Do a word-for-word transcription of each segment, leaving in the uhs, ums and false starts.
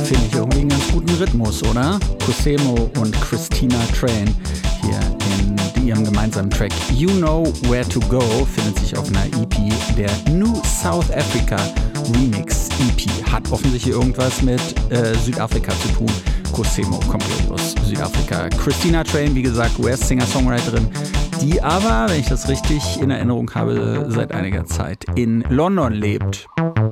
Finde ich irgendwie einen ganz guten Rhythmus, oder? Cosemo und Christina Train hier in ihrem gemeinsamen Track You Know Where to Go findet sich auf einer E P, der New South Africa Remix E P. Hat offensichtlich irgendwas mit äh, Südafrika zu tun. Cosemo kommt aus Südafrika. Christina Train, wie gesagt, U S-Singer-Songwriterin, die aber, wenn ich das richtig in Erinnerung habe, seit einiger Zeit in London lebt.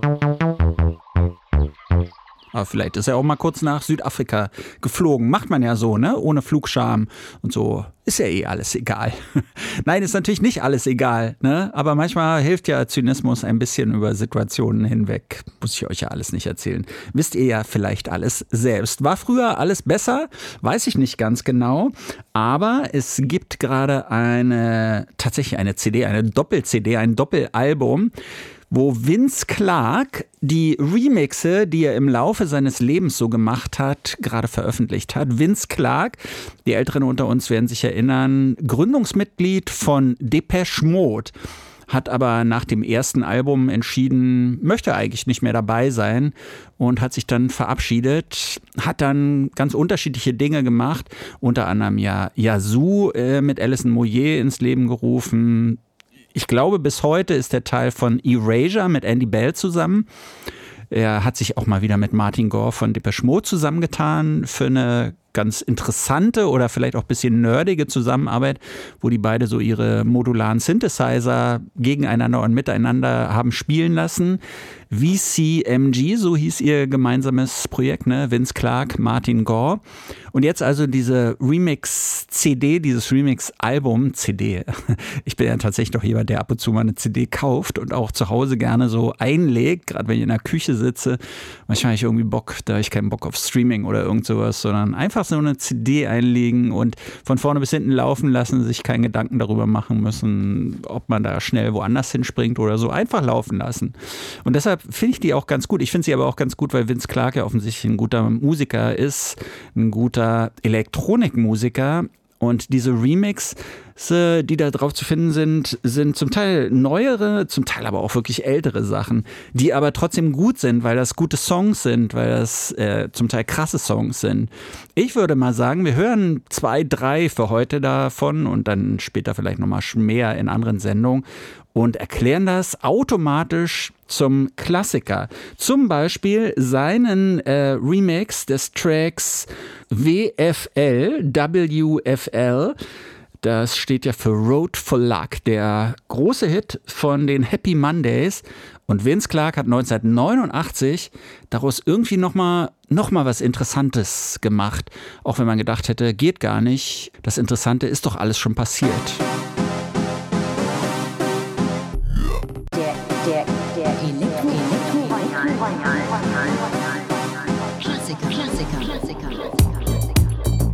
Aber vielleicht ist er auch mal kurz nach Südafrika geflogen. Macht man ja so, ne? Ohne Flugscham und so. Ist ja eh alles egal. Nein, ist natürlich nicht alles egal, ne? Aber manchmal hilft ja Zynismus ein bisschen über Situationen hinweg. Muss ich euch ja alles nicht erzählen. Wisst ihr ja vielleicht alles selbst. War früher alles besser? Weiß ich nicht ganz genau. Aber es gibt gerade eine, tatsächlich eine C D, eine Doppel-C D, ein Doppelalbum, wo Vince Clarke die Remixe, die er im Laufe seines Lebens so gemacht hat, gerade veröffentlicht hat. Vince Clarke, die Älteren unter uns werden sich erinnern, Gründungsmitglied von Depeche Mode, hat aber nach dem ersten Album entschieden, möchte eigentlich nicht mehr dabei sein und hat sich dann verabschiedet, hat dann ganz unterschiedliche Dinge gemacht, unter anderem ja Yazoo äh, mit Alison Moyet ins Leben gerufen. Ich glaube, bis heute ist der Teil von Erasure mit Andy Bell zusammen. Er hat sich auch mal wieder mit Martin Gore von Depeche Mode zusammengetan für eine ganz interessante oder vielleicht auch ein bisschen nerdige Zusammenarbeit, wo die beide so ihre modularen Synthesizer gegeneinander und miteinander haben spielen lassen. V C M G, so hieß ihr gemeinsames Projekt, ne? Vince Clarke, Martin Gore. Und jetzt also diese Remix-C D, dieses Remix-Album, C D. Ich bin ja tatsächlich doch jemand, der ab und zu mal eine C D kauft und auch zu Hause gerne so einlegt, gerade wenn ich in der Küche sitze. Manchmal habe ich irgendwie Bock, da habe ich keinen Bock auf Streaming oder irgend sowas, sondern einfach so eine C D einlegen und von vorne bis hinten laufen lassen, sich keinen Gedanken darüber machen müssen, ob man da schnell woanders hinspringt oder so. Einfach laufen lassen. Und deshalb finde ich die auch ganz gut. Ich finde sie aber auch ganz gut, weil Vince Clarke ja offensichtlich ein guter Musiker ist, ein guter Elektronikmusiker. Und diese Remix, die da drauf zu finden sind, sind zum Teil neuere, zum Teil aber auch wirklich ältere Sachen, die aber trotzdem gut sind, weil das gute Songs sind, weil das äh, zum Teil krasse Songs sind. Ich würde mal sagen, wir hören zwei, drei für heute davon und dann später vielleicht nochmal mehr in anderen Sendungen und erklären das automatisch zum Klassiker. Zum Beispiel seinen äh, Remix des Tracks W F L, W F L. Das steht ja für Road for Luck, der große Hit von den Happy Mondays. Und Vince Clarke hat neunzehnhundertneunundachtzig daraus irgendwie nochmal noch mal was Interessantes gemacht. Auch wenn man gedacht hätte, geht gar nicht. Das Interessante ist doch alles schon passiert.